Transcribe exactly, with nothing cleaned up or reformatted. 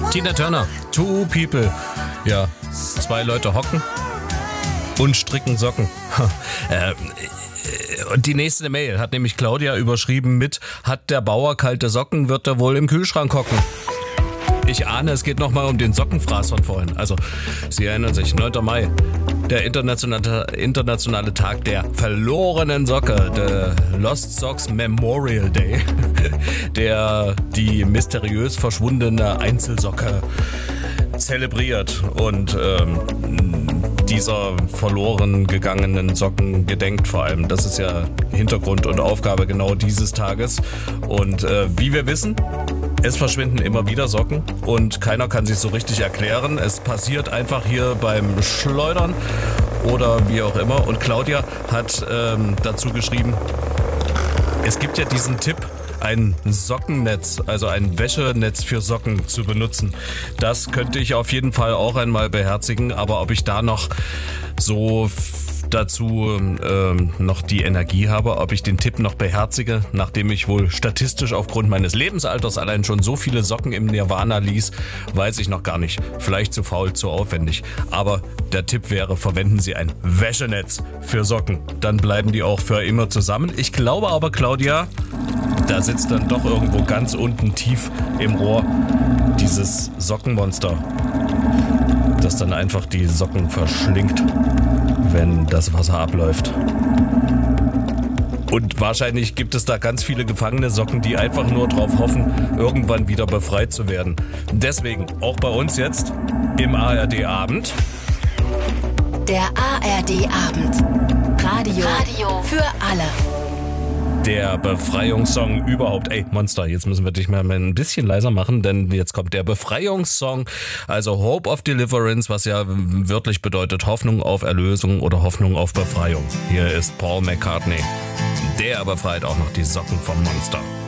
Tina Turner, Two People. Ja, zwei Leute hocken und stricken Socken. äh, und die nächste Mail hat nämlich Claudia überschrieben mit: Hat der Bauer kalte Socken, wird er wohl im Kühlschrank hocken. Ich ahne, es geht nochmal um den Sockenfraß von vorhin. Also, Sie erinnern sich, neunter Mai, der internationale, internationale Tag der verlorenen Socke, der Lost Socks Memorial Day, der die mysteriös verschwundene Einzelsocke zelebriert und ähm, dieser verloren gegangenen Socken gedenkt vor allem. Das ist ja Hintergrund und Aufgabe genau dieses Tages. Und äh, wie wir wissen, es verschwinden immer wieder Socken und keiner kann sich so richtig erklären. Es passiert einfach hier beim Schleudern oder wie auch immer. Und Claudia hat ähm, dazu geschrieben, es gibt ja diesen Tipp, ein Sockennetz, also ein Wäschenetz für Socken zu benutzen. Das könnte ich auf jeden Fall auch einmal beherzigen, aber ob ich da noch so f- dazu ähm, noch die Energie habe, ob ich den Tipp noch beherzige, nachdem ich wohl statistisch aufgrund meines Lebensalters allein schon so viele Socken im Nirvana ließ, weiß ich noch gar nicht. Vielleicht zu faul, zu aufwendig. Aber der Tipp wäre, verwenden Sie ein Wäschenetz für Socken. Dann bleiben die auch für immer zusammen. Ich glaube aber, Claudia, da sitzt dann doch irgendwo ganz unten tief im Rohr dieses Sockenmonster, das dann einfach die Socken verschlingt, wenn das Wasser abläuft. Und wahrscheinlich gibt es da ganz viele gefangene Socken, die einfach nur drauf hoffen, irgendwann wieder befreit zu werden. Deswegen auch bei uns jetzt im A R D-Abend. Der A R D-Abend. Radio. Radio für alle. Der Befreiungssong überhaupt. Ey, Monster, jetzt müssen wir dich mal ein bisschen leiser machen, denn jetzt kommt der Befreiungssong, also Hope of Deliverance, was ja wörtlich bedeutet Hoffnung auf Erlösung oder Hoffnung auf Befreiung. Hier ist Paul McCartney. Der befreit auch noch die Socken vom Monster.